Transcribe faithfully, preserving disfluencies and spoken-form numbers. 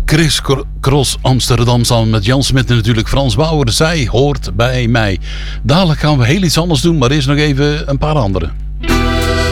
Chris Cross Amsterdam samen met Jan Smit en natuurlijk Frans Bauer. Zij hoort bij mij. Dadelijk gaan we heel iets anders doen, maar eerst nog even een paar andere.